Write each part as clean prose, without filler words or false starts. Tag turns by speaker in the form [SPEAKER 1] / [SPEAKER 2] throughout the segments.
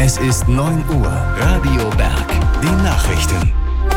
[SPEAKER 1] Es ist 9 Uhr. Radio Berg. Die Nachrichten.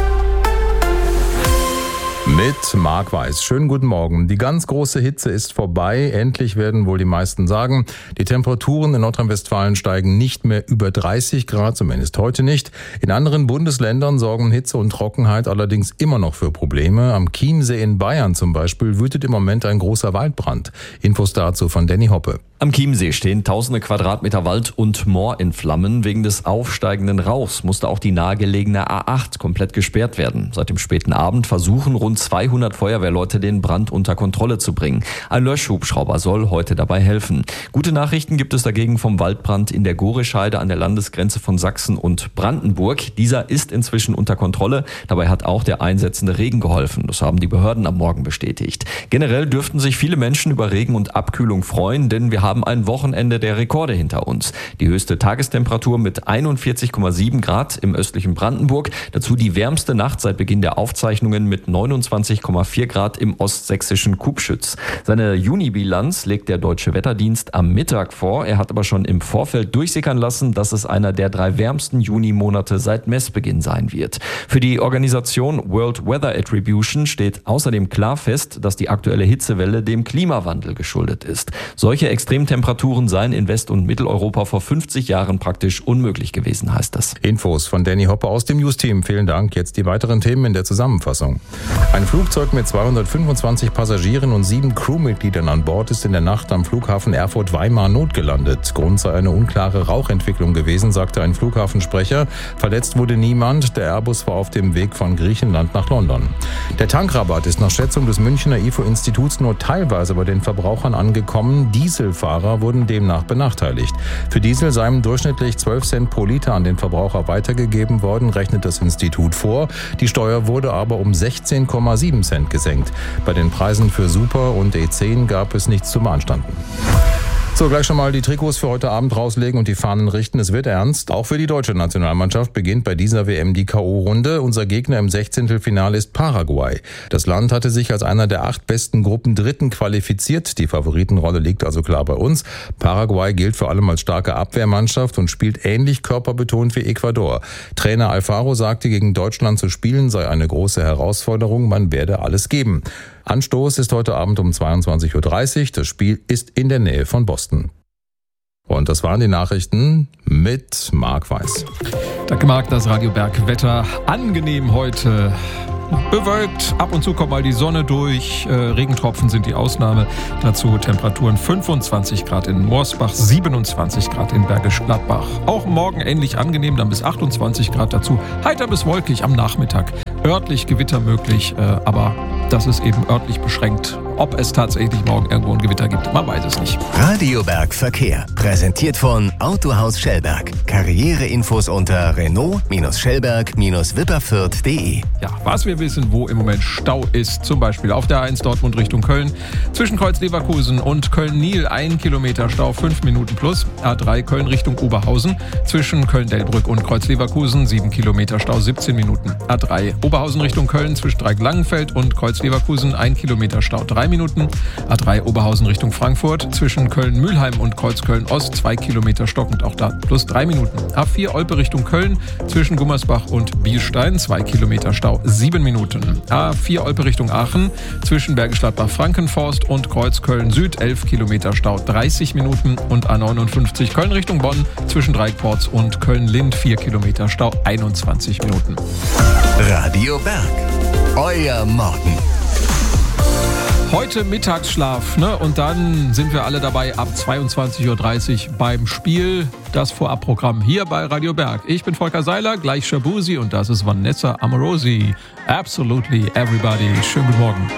[SPEAKER 2] Mit Marc Weiß. Schönen guten Morgen. Die ganz große Hitze ist vorbei. Endlich werden wohl die meisten sagen. Die Temperaturen in Nordrhein-Westfalen steigen nicht mehr über 30 Grad, zumindest heute nicht. In anderen Bundesländern sorgen Hitze und Trockenheit allerdings immer noch für Probleme. Am Chiemsee in Bayern zum Beispiel wütet im Moment ein großer Waldbrand. Infos dazu von Danny Hoppe.
[SPEAKER 3] Am Chiemsee stehen tausende Quadratmeter Wald und Moor in Flammen. Wegen des aufsteigenden Rauchs musste auch die nahegelegene A8 komplett gesperrt werden. Seit dem späten Abend versuchen rund 200 Feuerwehrleute den Brand unter Kontrolle zu bringen. Ein Löschhubschrauber soll heute dabei helfen. Gute Nachrichten gibt es dagegen vom Waldbrand in der Gorescheide an der Landesgrenze von Sachsen und Brandenburg. Dieser ist inzwischen unter Kontrolle. Dabei hat auch der einsetzende Regen geholfen. Das haben die Behörden am Morgen bestätigt. Generell dürften sich viele Menschen über Regen und Abkühlung freuen, denn wir haben ein Wochenende der Rekorde hinter uns. Die höchste Tagestemperatur mit 41,7 Grad im östlichen Brandenburg. Dazu die wärmste Nacht seit Beginn der Aufzeichnungen mit 29,4 Grad im ostsächsischen Kubschütz. Seine Juni-Bilanz legt der Deutsche Wetterdienst am Mittag vor. Er hat aber schon im Vorfeld durchsickern lassen, dass es einer der 3 wärmsten Juni-Monate seit Messbeginn sein wird. Für die Organisation World Weather Attribution steht außerdem klar fest, dass die aktuelle Hitzewelle dem Klimawandel geschuldet ist. Solche Extremtemperaturen seien in West- und Mitteleuropa vor 50 Jahren praktisch unmöglich gewesen, heißt es.
[SPEAKER 2] Infos von Danny Hoppe aus dem News-Team. Vielen Dank. Jetzt die weiteren Themen in der Zusammenfassung. Ein Flugzeug mit 225 Passagieren und 7 Crewmitgliedern an Bord ist in der Nacht am Flughafen Erfurt-Weimar notgelandet. Grund sei eine unklare Rauchentwicklung gewesen, sagte ein Flughafensprecher. Verletzt wurde niemand. Der Airbus war auf dem Weg von Griechenland nach London. Der Tankrabatt ist nach Schätzung des Münchner IFO-Instituts nur teilweise bei den Verbrauchern angekommen. Dieselfahrer wurden demnach benachteiligt. Für Diesel seien durchschnittlich 12 Cent pro Liter an den Verbraucher weitergegeben worden, rechnet das Institut vor. Die Steuer wurde aber um 16,7 Cent gesenkt. Bei den Preisen für Super und E10 gab es nichts zu beanstanden. So, gleich schon mal die Trikots für heute Abend rauslegen und die Fahnen richten. Es wird ernst. Auch für die deutsche Nationalmannschaft beginnt bei dieser WM die K.O.-Runde. Unser Gegner im 16. ist Paraguay. Das Land hatte sich als einer der 8 besten Gruppendritten qualifiziert. Die Favoritenrolle liegt also klar bei uns. Paraguay gilt vor allem als starke Abwehrmannschaft und spielt ähnlich körperbetont wie Ecuador. Trainer Alfaro sagte, gegen Deutschland zu spielen sei eine große Herausforderung. Man werde alles geben. Anstoß ist heute Abend um 22.30 Uhr. Das Spiel ist in der Nähe von Boston. Und das waren die Nachrichten mit Marc Weiß.
[SPEAKER 4] Danke, Marc. Das Radio Berg Wetter angenehm heute. Bewölkt, ab und zu kommt mal die Sonne durch, Regentropfen sind die Ausnahme. Dazu Temperaturen 25 Grad in Morsbach, 27 Grad in Bergisch Gladbach. Auch morgen ähnlich angenehm, dann bis 28 Grad dazu. Heiter bis wolkig am Nachmittag. Örtlich Gewitter möglich, aber das ist eben örtlich beschränkt. Ob es tatsächlich morgen irgendwo ein Gewitter gibt, man weiß es nicht.
[SPEAKER 1] Radio Berg Verkehr, präsentiert von Autohaus Schellberg. Karriereinfos unter Renault-Schellberg-Wipperfürth.de.
[SPEAKER 4] Ja, was wir wissen, wo im Moment Stau ist, zum Beispiel auf der A1 Dortmund Richtung Köln, zwischen Kreuz-Leverkusen und Köln-Niel 1 Kilometer Stau, 5 Minuten plus. A3 Köln Richtung Oberhausen, zwischen Köln-Delbrück und Kreuz-Leverkusen 7 Kilometer Stau, 17 Minuten. A3 Oberhausen Richtung Köln, zwischen Dreieck-Langenfeld und Kreuz-Leverkusen 1 Kilometer Stau, 3 Minuten. A3 Oberhausen Richtung Frankfurt, zwischen Köln-Mühlheim und Kreuzköln-Ost 2 Kilometer stockend, auch da plus 3 Minuten. A4 Olpe Richtung Köln, zwischen Gummersbach und Bielstein 2 Kilometer Stau, 7 Minuten. A4 Olpe Richtung Aachen, zwischen Bergisch Gladbach-Frankenforst und Kreuzköln Süd 11 Kilometer Stau, 30 Minuten. Und A59 Köln Richtung Bonn, zwischen Dreieckporz und Köln-Lind 4 Kilometer Stau, 21 Minuten.
[SPEAKER 1] Radio Berg, euer Morgen.
[SPEAKER 4] Heute Mittagsschlaf, ne? Und dann sind wir alle dabei ab 22.30 Uhr beim Spiel. Das Vorabprogramm hier bei Radio Berg. Ich bin Volker Seiler, gleich Shabuzi und das ist Vanessa Amorosi. Absolutely everybody. Schönen guten Morgen.